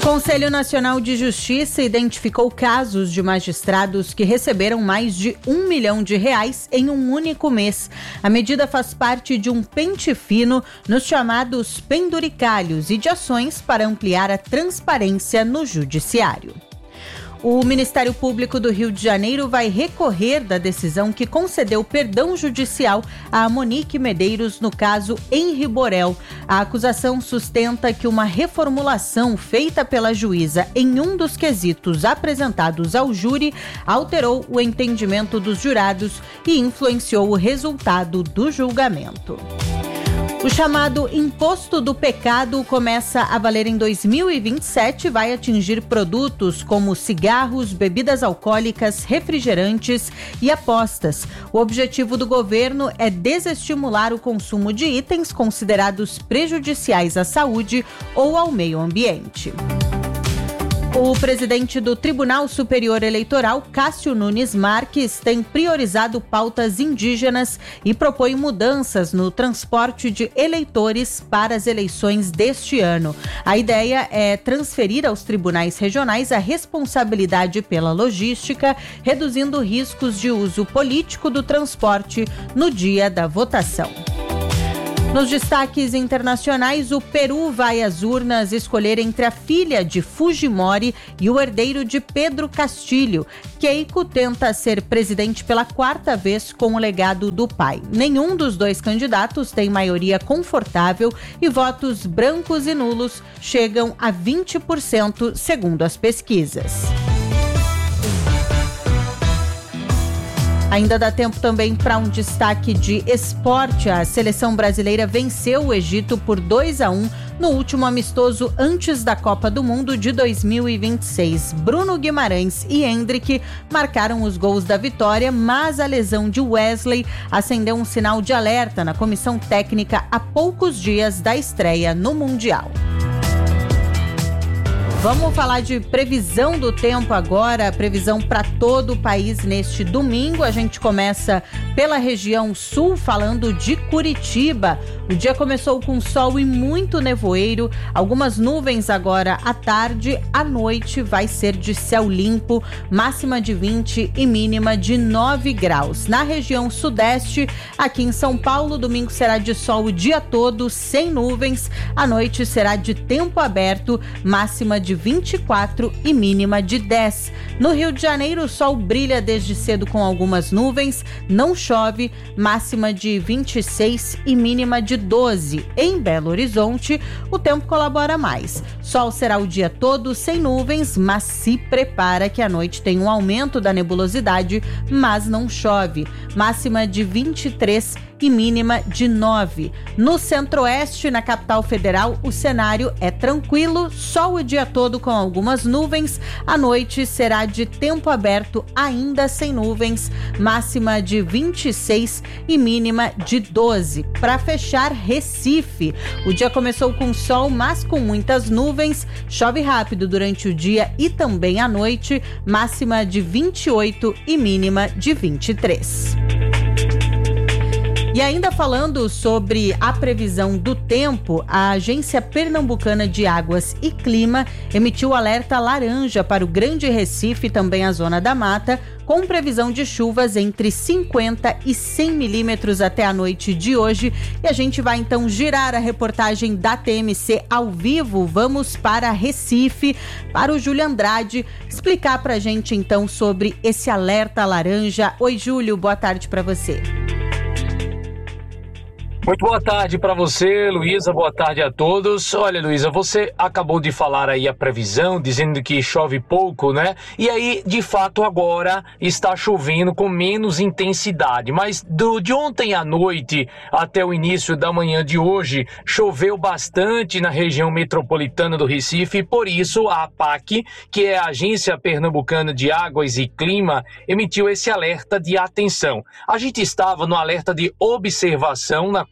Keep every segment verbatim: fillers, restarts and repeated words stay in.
Conselho Nacional de Justiça identificou casos de magistrados que receberam mais de um milhão de reais em um único mês. A medida faz parte de um pente fino nos chamados penduricalhos e de ações para ampliar a transparência no judiciário. O Ministério Público do Rio de Janeiro vai recorrer da decisão que concedeu perdão judicial a Monique Medeiros no caso Henri Borel. A acusação sustenta que uma reformulação feita pela juíza em um dos quesitos apresentados ao júri alterou o entendimento dos jurados e influenciou o resultado do julgamento. O chamado Imposto do Pecado começa a valer em dois mil e vinte e sete e vai atingir produtos como cigarros, bebidas alcoólicas, refrigerantes e apostas. O objetivo do governo é desestimular o consumo de itens considerados prejudiciais à saúde ou ao meio ambiente. O presidente do Tribunal Superior Eleitoral, Cássio Nunes Marques, tem priorizado pautas indígenas e propõe mudanças no transporte de eleitores para as eleições deste ano. A ideia é transferir aos tribunais regionais a responsabilidade pela logística, reduzindo riscos de uso político do transporte no dia da votação. Nos destaques internacionais, o Peru vai às urnas escolher entre a filha de Fujimori e o herdeiro de Pedro Castilho. Keiko tenta ser presidente pela quarta vez com o legado do pai. Nenhum dos dois candidatos tem maioria confortável e votos brancos e nulos chegam a vinte por cento, segundo as pesquisas. Ainda dá tempo também para um destaque de esporte. A seleção brasileira venceu o Egito por dois a um no último amistoso antes da Copa do Mundo de dois mil e vinte e seis. Bruno Guimarães e Endrick marcaram os gols da vitória, mas a lesão de Wesley acendeu um sinal de alerta na comissão técnica a poucos dias da estreia no Mundial. Vamos falar de previsão do tempo agora, previsão para todo o país neste domingo. A gente começa pela região sul, falando de Curitiba. O dia começou com sol e muito nevoeiro, algumas nuvens agora à tarde. À noite vai ser de céu limpo, máxima de vinte e mínima de nove graus. Na região sudeste, aqui em São Paulo, domingo será de sol o dia todo, sem nuvens. À noite será de tempo aberto, máxima de vinte e quatro e mínima de dez. No Rio de Janeiro, o sol brilha desde cedo com algumas nuvens, não chove, máxima de vinte e seis e mínima de doze. Em Belo Horizonte, o tempo colabora mais. Sol será o dia todo sem nuvens, mas se prepara que à noite tem um aumento da nebulosidade, mas não chove. Máxima de vinte e três e mínima de nove. No Centro-Oeste, na capital federal, o cenário é tranquilo, sol o dia todo com algumas nuvens. À noite será de tempo aberto, ainda sem nuvens, máxima de vinte e seis e mínima de doze. Para fechar, Recife. O dia começou com sol, mas com muitas nuvens. Chove rápido durante o dia e também à noite, máxima de vinte e oito e mínima de vinte e três. E ainda falando sobre a previsão do tempo, a Agência Pernambucana de Águas e Clima emitiu alerta laranja para o Grande Recife e também a Zona da Mata, com previsão de chuvas entre cinquenta e cem milímetros até a noite de hoje. E a gente vai então girar a reportagem da T M C ao vivo. Vamos para Recife, para o Júlio Andrade, explicar para a gente então sobre esse alerta laranja. Oi, Júlio, boa tarde para você. Muito boa tarde para você, Luísa, boa tarde a todos. Olha, Luísa, você acabou de falar aí a previsão, dizendo que chove pouco, né? E aí, de fato, agora está chovendo com menos intensidade, mas do, de ontem à noite até o início da manhã de hoje, choveu bastante na região metropolitana do Recife, e por isso a APAC, que é a Agência Pernambucana de Águas e Clima, emitiu esse alerta de atenção. A gente estava no alerta de observação na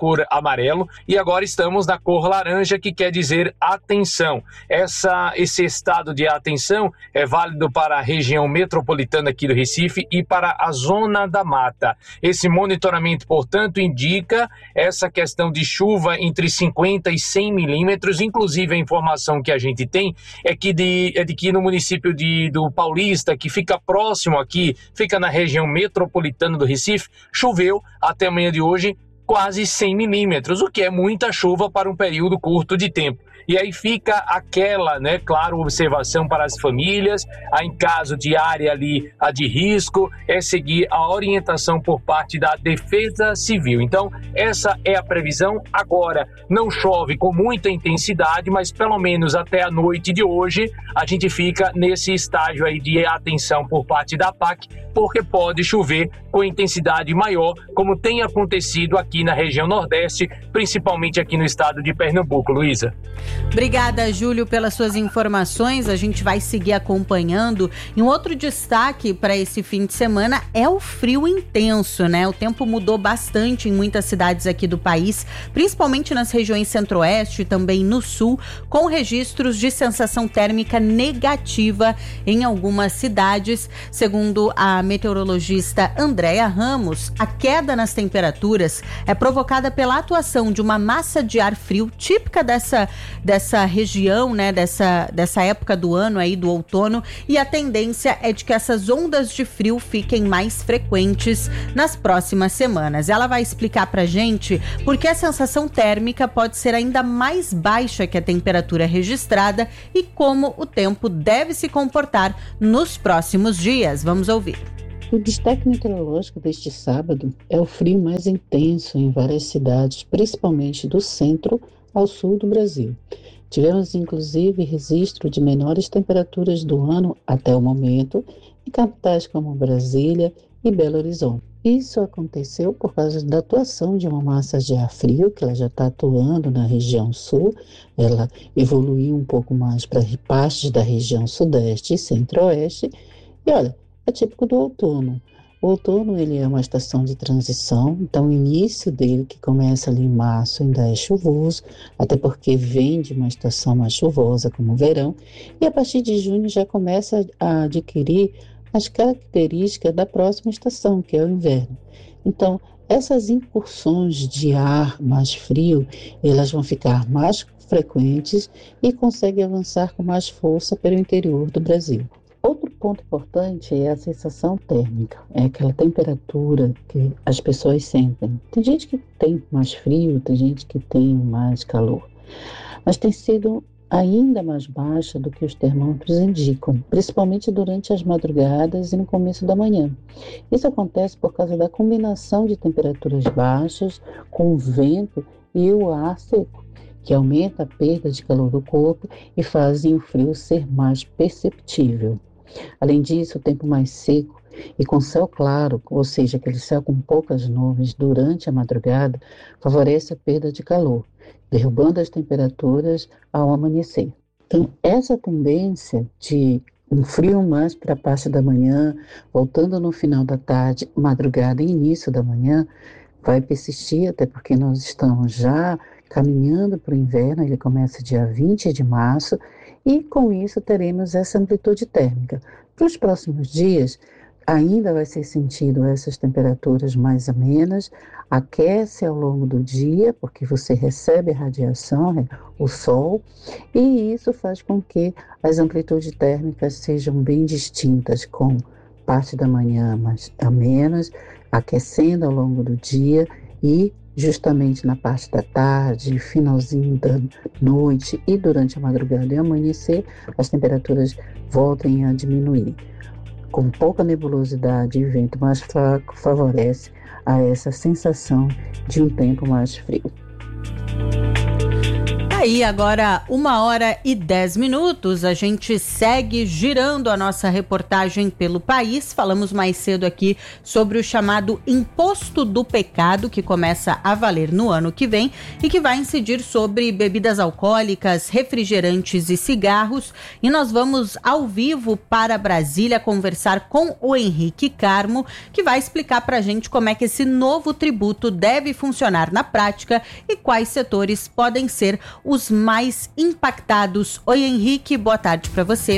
cor amarelo, e agora estamos na cor laranja, que quer dizer atenção. Essa, esse estado de atenção é válido para a região metropolitana aqui do Recife e para a zona da mata. Esse monitoramento, portanto, indica essa questão de chuva entre cinquenta e cem milímetros. Inclusive, a informação que a gente tem é que de, é de que no município de, do Paulista, que fica próximo aqui, fica na região metropolitana do Recife, choveu até amanhã de hoje quase cem milímetros, o que é muita chuva para um período curto de tempo. E aí fica aquela, né, claro, observação para as famílias, a, em caso de área ali, a de risco, é seguir a orientação por parte da Defesa Civil. Então, essa é a previsão. Agora, não chove com muita intensidade, mas pelo menos até a noite de hoje, a gente fica nesse estágio aí de atenção por parte da P A C, porque pode chover com intensidade maior, como tem acontecido aqui na região Nordeste, principalmente aqui no estado de Pernambuco. Luísa. Obrigada, Júlio, pelas suas informações. A gente vai seguir acompanhando. E um outro destaque para esse fim de semana é o frio intenso, né? O tempo mudou bastante em muitas cidades aqui do país, principalmente nas regiões centro-oeste e também no sul, com registros de sensação térmica negativa em algumas cidades. Segundo a meteorologista Andréa Ramos, a queda nas temperaturas é provocada pela atuação de uma massa de ar frio típica dessa dessa região, né, dessa, dessa época do ano aí, do outono, e a tendência é de que essas ondas de frio fiquem mais frequentes nas próximas semanas. Ela vai explicar pra gente por que a sensação térmica pode ser ainda mais baixa que a temperatura registrada e como o tempo deve se comportar nos próximos dias. Vamos ouvir. O destaque meteorológico deste sábado é o frio mais intenso em várias cidades, principalmente do centro ao sul do Brasil. Tivemos, inclusive, registro de menores temperaturas do ano até o momento em capitais como Brasília e Belo Horizonte. Isso aconteceu por causa da atuação de uma massa de ar frio, que ela já está atuando na região sul. Ela evoluiu um pouco mais para partes da região sudeste e centro-oeste. E olha, é típico do outono. O outono, ele é uma estação de transição, então o início dele, que começa ali em março, ainda é chuvoso, até porque vem de uma estação mais chuvosa, como o verão, e a partir de junho já começa a adquirir as características da próxima estação, que é o inverno. Então, essas incursões de ar mais frio, elas vão ficar mais frequentes e conseguem avançar com mais força pelo interior do Brasil. Outro ponto importante é a sensação térmica, é aquela temperatura que as pessoas sentem. Tem gente que tem mais frio, tem gente que tem mais calor, mas tem sido ainda mais baixa do que os termômetros indicam, principalmente durante as madrugadas e no começo da manhã. Isso acontece por causa da combinação de temperaturas baixas com o vento e o ar seco, que aumenta a perda de calor do corpo e fazem o frio ser mais perceptível. Além disso, o tempo mais seco e com céu claro, ou seja, aquele céu com poucas nuvens durante a madrugada, favorece a perda de calor, derrubando as temperaturas ao amanhecer. Então, essa tendência de um frio mais para a parte da manhã, voltando no final da tarde, madrugada e início da manhã, vai persistir, até porque nós estamos já caminhando para o inverno. Ele começa dia vinte de março, e com isso teremos essa amplitude térmica. Para os próximos dias, ainda vai ser sentido essas temperaturas mais amenas, aquece ao longo do dia, porque você recebe a radiação, né, o sol, e isso faz com que as amplitudes térmicas sejam bem distintas, com parte da manhã mais amenas, aquecendo ao longo do dia, e justamente na parte da tarde, finalzinho da noite e durante a madrugada e amanhecer, as temperaturas voltem a diminuir. Com pouca nebulosidade e vento mais fraco, favorece a essa sensação de um tempo mais frio. Aí, agora, uma hora e dez minutos, a gente segue girando a nossa reportagem pelo país. Falamos mais cedo aqui sobre o chamado Imposto do Pecado, que começa a valer no ano que vem e que vai incidir sobre bebidas alcoólicas, refrigerantes e cigarros. E nós vamos ao vivo para Brasília conversar com o Henrique Carmo, que vai explicar para a gente como é que esse novo tributo deve funcionar na prática e quais setores podem ser os mais impactados. Oi, Henrique, boa tarde para você.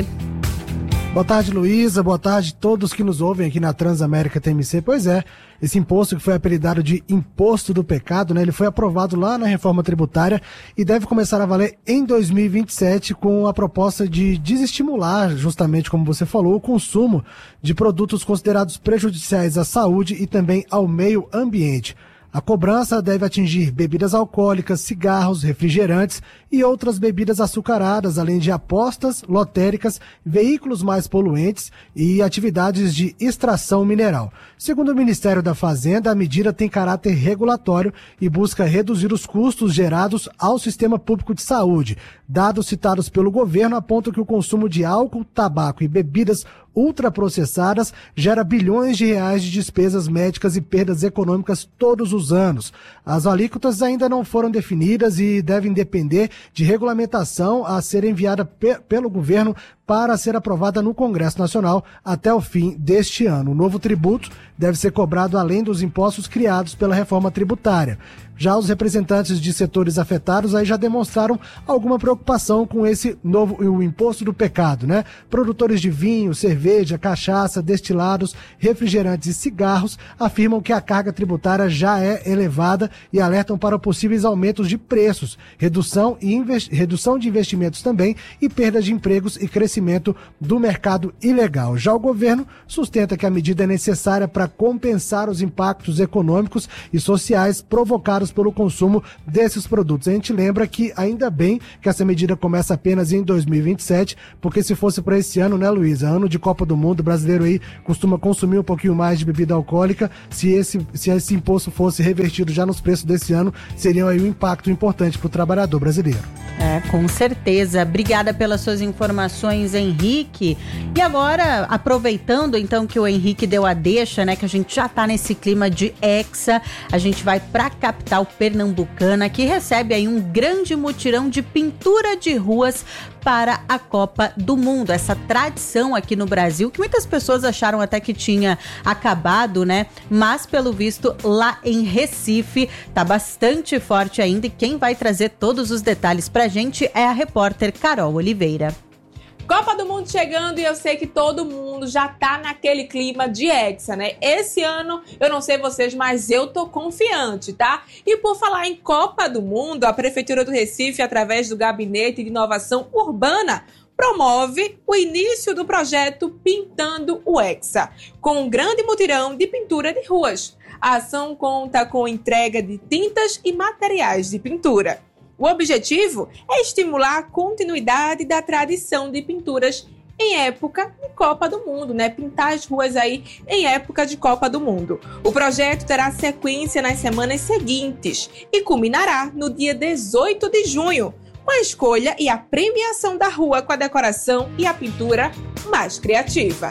Boa tarde, Luísa, boa tarde a todos que nos ouvem aqui na Transamérica T M C. Pois é, esse imposto que foi apelidado de Imposto do Pecado, né, ele foi aprovado lá na reforma tributária e deve começar a valer em dois mil e vinte e sete com a proposta de desestimular, justamente como você falou, o consumo de produtos considerados prejudiciais à saúde e também ao meio ambiente. A cobrança deve atingir bebidas alcoólicas, cigarros, refrigerantes e outras bebidas açucaradas, além de apostas, lotéricas, veículos mais poluentes e atividades de extração mineral. Segundo o Ministério da Fazenda, a medida tem caráter regulatório e busca reduzir os custos gerados ao sistema público de saúde. Dados citados pelo governo apontam que o consumo de álcool, tabaco e bebidas ultraprocessadas gera bilhões de reais de despesas médicas e perdas econômicas todos os anos. As alíquotas ainda não foram definidas e devem depender de regulamentação a ser enviada pe- pelo governo para ser aprovada no Congresso Nacional até o fim deste ano. O novo tributo deve ser cobrado além dos impostos criados pela reforma tributária. Já os representantes de setores afetados aí já demonstraram alguma preocupação com esse novo o imposto do pecado, né? Produtores de vinho, cerveja, cachaça, destilados, refrigerantes e cigarros afirmam que a carga tributária já é elevada e alertam para possíveis aumentos de preços, redução, e investi- redução de investimentos também e perda de empregos e crescimento do mercado ilegal. Já o governo sustenta que a medida é necessária para compensar os impactos econômicos e sociais provocados pelo consumo desses produtos. A gente lembra que ainda bem que essa medida começa apenas em dois mil e vinte e sete, porque se fosse para esse ano, né, Luísa, ano de Copa do Mundo, o brasileiro aí costuma consumir um pouquinho mais de bebida alcoólica, se esse, se esse imposto fosse revertido já nos preços desse ano, seria aí um impacto importante para o trabalhador brasileiro. É, com certeza. Obrigada pelas suas informações, Henrique. E agora, aproveitando então que o Henrique deu a deixa, né, que a gente já tá nesse clima de hexa, a gente vai pra capital pernambucana, que recebe aí um grande mutirão de pintura de ruas para a Copa do Mundo. Essa tradição aqui no Brasil, que muitas pessoas acharam até que tinha acabado, né? Mas, pelo visto, lá em Recife, tá bastante forte ainda. E quem vai trazer todos os detalhes pra gente é a repórter Carol Oliveira. Copa do Mundo chegando e eu sei que todo mundo já tá naquele clima de hexa, né? Esse ano, eu não sei vocês, mas eu tô confiante, tá? E por falar em Copa do Mundo, a Prefeitura do Recife, através do Gabinete de Inovação Urbana, promove o início do projeto Pintando o Hexa, com um grande mutirão de pintura de ruas. A ação conta com entrega de tintas e materiais de pintura. O objetivo é estimular a continuidade da tradição de pinturas em época de Copa do Mundo, né? Pintar as ruas aí em época de Copa do Mundo. O projeto terá sequência nas semanas seguintes e culminará no dia dezoito de junho, com a escolha e a premiação da rua com a decoração e a pintura mais criativa.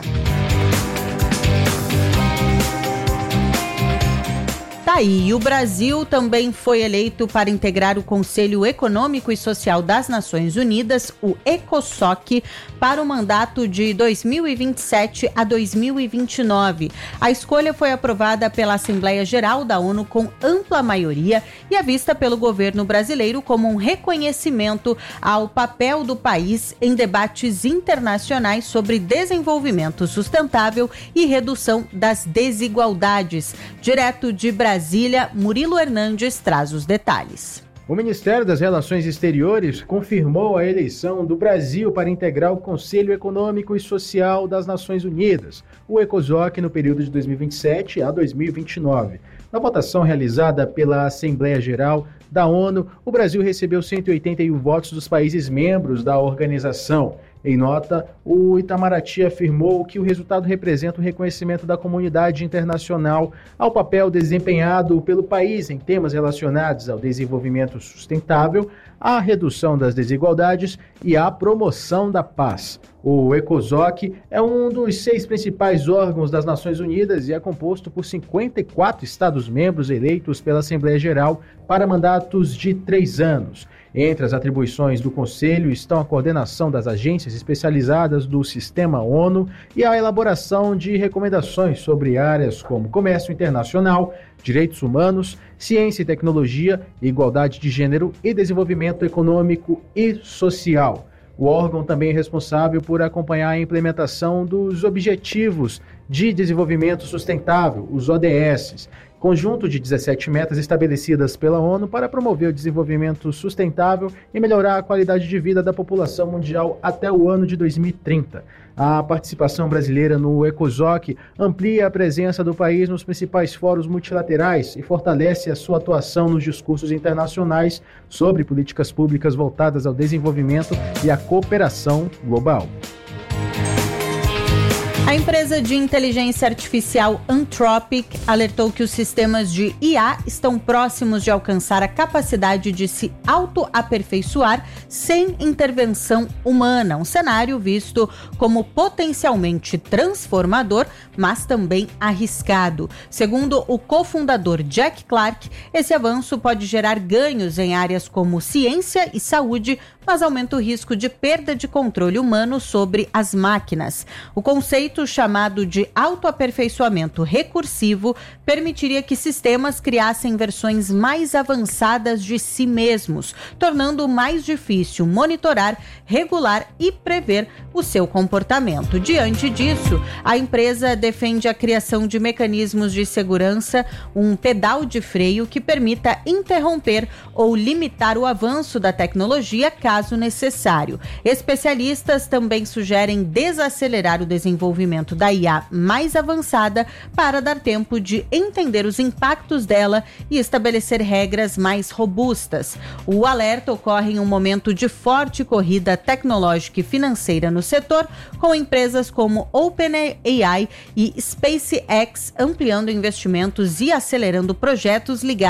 Tá aí, o Brasil também foi eleito para integrar o Conselho Econômico e Social das Nações Unidas, o ECOSOC, para o mandato de dois mil e vinte e sete a dois mil e vinte e nove. A escolha foi aprovada pela Assembleia Geral da ONU com ampla maioria e é vista pelo governo brasileiro como um reconhecimento ao papel do país em debates internacionais sobre desenvolvimento sustentável e redução das desigualdades. Direto de Brasília, Brasília, Murilo Hernandes traz os detalhes. O Ministério das Relações Exteriores confirmou a eleição do Brasil para integrar o Conselho Econômico e Social das Nações Unidas, o ECOSOC, no período de dois mil e vinte e sete a dois mil e vinte e nove. Na votação realizada pela Assembleia Geral da ONU, o Brasil recebeu cento e oitenta e um votos dos países membros da organização. Em nota, o Itamaraty afirmou que o resultado representa o reconhecimento da comunidade internacional ao papel desempenhado pelo país em temas relacionados ao desenvolvimento sustentável, à redução das desigualdades e à promoção da paz. O ECOSOC é um dos seis principais órgãos das Nações Unidas e é composto por cinquenta e quatro Estados-membros eleitos pela Assembleia Geral para mandatos de três anos. Entre as atribuições do Conselho estão a coordenação das agências especializadas do Sistema ONU e a elaboração de recomendações sobre áreas como comércio internacional, direitos humanos, ciência e tecnologia, igualdade de gênero e desenvolvimento econômico e social. O órgão também é responsável por acompanhar a implementação dos Objetivos de Desenvolvimento Sustentável, os O D S, conjunto de dezessete metas estabelecidas pela ONU para promover o desenvolvimento sustentável e melhorar a qualidade de vida da população mundial até o ano de dois mil e trinta. A participação brasileira no ECOSOC amplia a presença do país nos principais fóruns multilaterais e fortalece a sua atuação nos discursos internacionais sobre políticas públicas voltadas ao desenvolvimento e à cooperação global. A empresa de inteligência artificial Anthropic alertou que os sistemas de I A estão próximos de alcançar a capacidade de se autoaperfeiçoar sem intervenção humana, um cenário visto como potencialmente transformador, mas também arriscado. Segundo o cofundador Jack Clark, esse avanço pode gerar ganhos em áreas como ciência e saúde, mas aumenta o risco de perda de controle humano sobre as máquinas. O conceito, chamado de autoaperfeiçoamento recursivo, permitiria que sistemas criassem versões mais avançadas de si mesmos, tornando mais difícil monitorar, regular e prever o seu comportamento. Diante disso, a empresa defende a criação de mecanismos de segurança, um pedal de freio que permita interromper ou limitar o avanço da tecnologia caso necessário. Especialistas também sugerem desacelerar o desenvolvimento da I A mais avançada para dar tempo de entender os impactos dela e estabelecer regras mais robustas. O alerta ocorre em um momento de forte corrida tecnológica e financeira no setor, com empresas como OpenAI e SpaceX ampliando investimentos e acelerando projetos ligados